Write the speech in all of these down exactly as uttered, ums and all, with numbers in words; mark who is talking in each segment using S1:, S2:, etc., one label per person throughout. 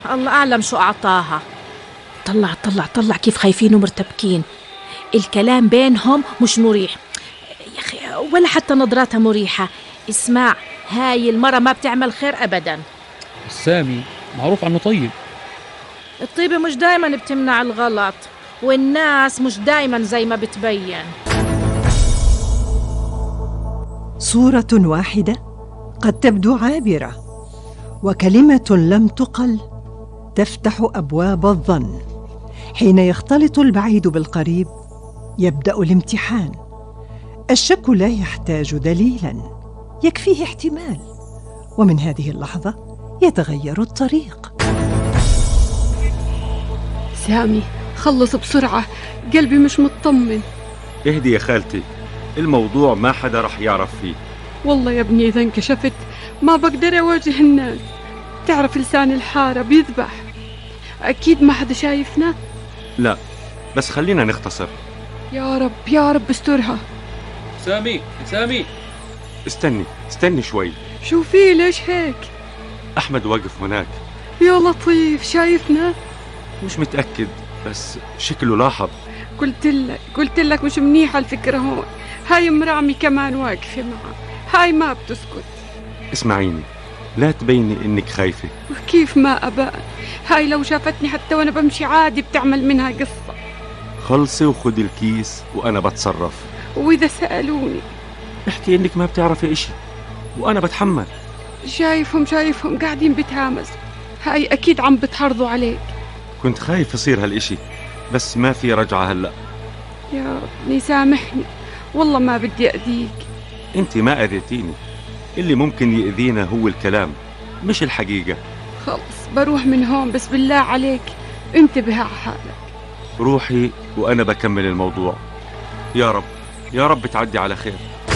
S1: الله أعلم شو أعطاها. طلع طلع طلع كيف خايفين ومرتبكين. الكلام بينهم مش مريح يا أخي، ولا حتى نظراتها مريحة. اسمع، هاي المرة ما بتعمل خير أبدا.
S2: سامي معروف عنه طيب.
S1: الطيبة مش دايما بتمنع الغلط، والناس مش دايما زي ما بتبين.
S3: صورة واحدة قد تبدو عابرة، وكلمة لم تقل تفتح أبواب الظن. حين يختلط البعيد بالقريب يبدأ الامتحان. الشك لا يحتاج دليلاً، يكفيه احتمال، ومن هذه اللحظة يتغير الطريق.
S4: سامي خلص بسرعة، قلبي مش مطمن.
S5: اهدي يا خالتي، الموضوع ما حدا رح يعرف فيه.
S4: والله يا ابني إذا انكشفت ما بقدر أواجه الناس. تعرف لسان الحارة بيذبح. أكيد ما حدا شايفنا.
S5: لا بس خلينا نختصر.
S4: يا رب يا رب استرها.
S2: سامي سامي
S5: استني استني شوي.
S4: شو في؟ ليش هيك؟
S5: أحمد واقف هناك.
S4: يا لطيف، شايفنا؟
S5: مش متأكد بس شكله لاحظ.
S4: قلت لك قلت لك مش منيحة الفكرة هون. هاي مرامي كمان واقفة معه، هاي ما بتسكت.
S5: اسمعيني، لا تبيني إنك خايفة.
S4: وكيف ما أبان؟ هاي لو شافتني حتى وأنا بمشي عادي بتعمل منها قصة.
S5: خلصي وخدي الكيس وأنا بتصرف.
S4: وإذا سألوني؟
S5: احكي إنك ما بتعرفي إشي وأنا بتحمل.
S4: شايفهم شايفهم قاعدين بتهامسوا. هاي أكيد عم بتحرضوا عليك.
S5: كنت خايف يصير هالإشي بس ما في رجعة هلأ.
S4: يا ابني سامحني، والله ما بدي أذيك.
S5: انت ما أذيتيني، اللي ممكن يأذينا هو الكلام مش الحقيقة.
S4: خلص بروح من هون، بس بالله عليك انتبه على حالك.
S5: روحي وأنا بكمل الموضوع. يا رب يا رب تعدي على خير.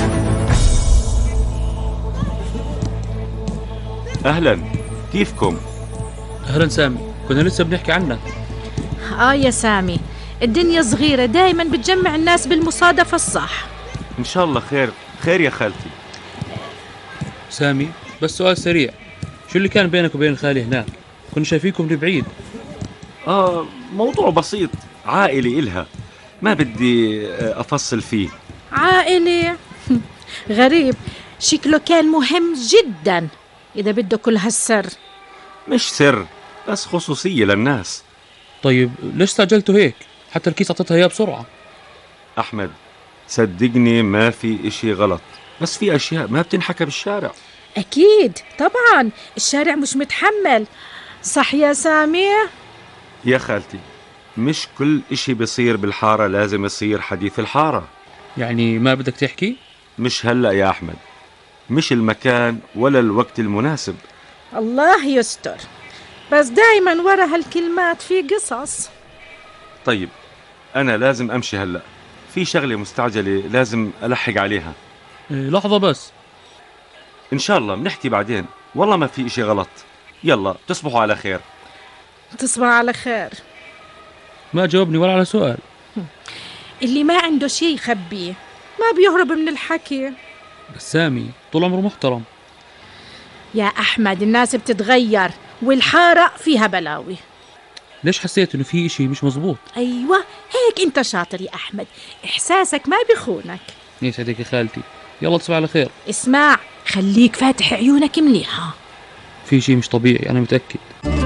S5: أهلا، كيفكم؟
S2: أهلا سامي، كنا لسه بنحكي عنك.
S1: آه يا سامي، الدنيا صغيرة دايما بتجمع الناس بالمصادفة الصح.
S5: إن شاء الله خير. خير يا خالتي.
S2: سامي بس سؤال سريع، شو اللي كان بينك وبين الخالي هناك؟ كنا شايفينكم من بعيد.
S5: آه موضوع بسيط، عائلي إلها، ما بدي أفصل فيه.
S1: عائلة؟ غريب، شكله كان مهم جدا إذا بده كل هالسر.
S5: مش سر بس خصوصية للناس.
S2: طيب ليش استعجلتوا هيك؟ حتى الكيس أعطيتها إياه بسرعة.
S5: أحمد صدقني ما في إشي غلط، بس في أشياء ما بتنحكى بالشارع.
S1: أكيد طبعا، الشارع مش متحمل. صح يا سامي؟
S5: يا خالتي مش كل إشي بيصير بالحارة لازم يصير حديث الحارة.
S2: يعني ما بدك تحكي؟
S5: مش هلأ يا أحمد، مش المكان ولا الوقت المناسب.
S1: الله يستر، بس دايما ورا هالكلمات في قصص.
S5: طيب أنا لازم أمشي هلأ، في شغلة مستعجلة لازم ألحق عليها.
S2: إيه لحظة بس.
S5: إن شاء الله بنحكي بعدين، والله ما في إشي غلط. يلا تصبحوا على خير.
S1: تصبح على خير.
S2: ما جاوبني ولا على سؤال.
S1: اللي ما عنده شي يخبيه، ما بيهرب من الحكي.
S2: بس سامي طول عمره محترم.
S1: يا أحمد الناس بتتغير والحارة فيها بلاوي.
S2: ليش حسيت إنه في إشي مش مزبوط؟
S1: أيوة هيك أنت شاطر يا أحمد، إحساسك ما بيخونك.
S2: يسعدك يا خالتي، يلا تصبح على خير.
S1: اسمع، خليك فاتح عيونك مليحة،
S2: في شيء مش طبيعي أنا متأكد.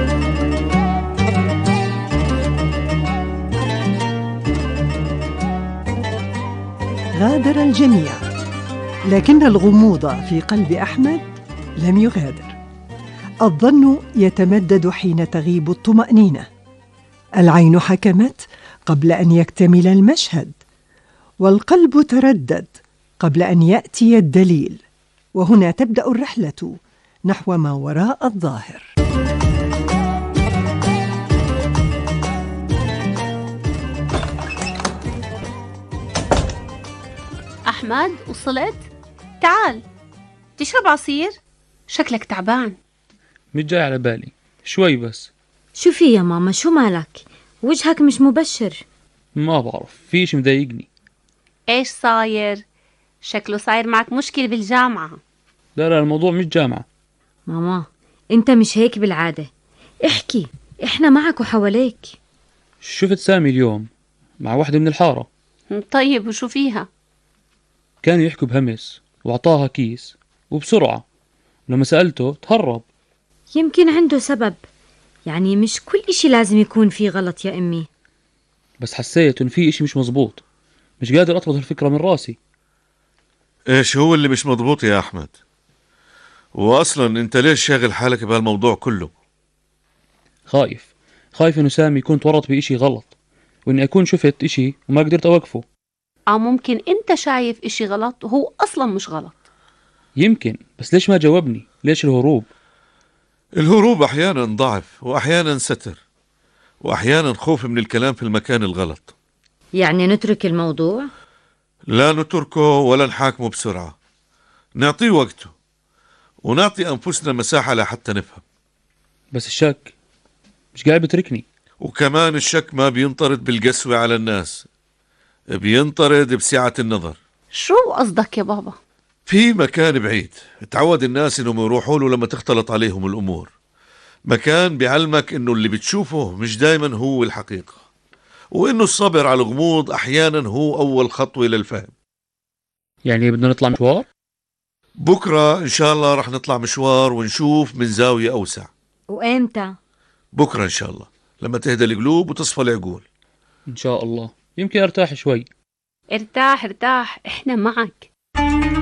S3: غادر الجميع، لكن الغموض في قلب أحمد لم يغادر. الظن يتمدد حين تغيب الطمأنينة. العين حكمت قبل أن يكتمل المشهد، والقلب تردد قبل أن يأتي الدليل. وهنا تبدأ الرحلة نحو ما وراء الظاهر.
S6: أحمد وصلت؟ تعال تشرب عصير؟ شكلك تعبان.
S2: مش جاي على بالي، شوي بس.
S7: شو في يا ماما؟ شو مالك؟ وجهك مش مبشر.
S2: ما بعرف، في شيء مضايقني.
S6: إيش صاير؟ شكله صاير معك مشكلة بالجامعة.
S2: لا لا الموضوع مش جامعة.
S7: ماما انت مش هيك بالعادة، احكي، احنا معك وحواليك.
S2: شفت سامي اليوم مع واحدة من الحارة،
S6: طيب وشو فيها؟
S2: كانوا يحكوا بهمس وأعطاها كيس وبسرعة، لما سألته تهرب.
S7: يمكن عنده سبب، يعني مش كل إشي لازم يكون فيه غلط يا أمي.
S2: بس حسيت إن في إشي مش مزبوط، مش قادر أطرد الفكرة من راسي.
S8: ايش هو اللي مش مضبوط يا احمد؟ واصلا انت ليش شاغل حالك بهالموضوع كله؟
S2: خايف خايف إنه سامي يكون تورط بإشي غلط، وإني أكون شفت إشي وما قدرت أوقفه.
S6: أو ممكن أنت شايف إشي غلط وهو أصلا مش غلط.
S2: يمكن، بس ليش ما جاوبني؟ ليش الهروب؟
S8: الهروب احيانا ضعف واحيانا ستر واحيانا خوف من الكلام في المكان الغلط.
S7: يعني نترك الموضوع؟
S8: لا نتركه ولا نحاكمه بسرعة، نعطيه وقته ونعطي أنفسنا مساحة لحتى نفهم.
S2: بس الشك مش قاعد بتركني.
S8: وكمان الشك ما بينطرد بالقسوة على الناس، بينطرد بسعة النظر.
S6: شو قصدك يا بابا؟
S8: في مكان بعيد تعود الناس انهم يروحوا له لما تختلط عليهم الأمور، مكان بيعلمك انه اللي بتشوفه مش دايما هو الحقيقة، وانه الصبر على الغموض احيانا هو اول خطوة للفهم.
S2: يعني بدنا نطلع مشوار؟
S8: بكرة ان شاء الله رح نطلع مشوار ونشوف من زاوية اوسع.
S7: وإمتى؟
S8: بكرة ان شاء الله لما تهدى القلوب وتصفى العقول.
S2: إن شاء الله، يمكن أرتاح شوي.
S6: ارتاح ارتاح، إحنا معك.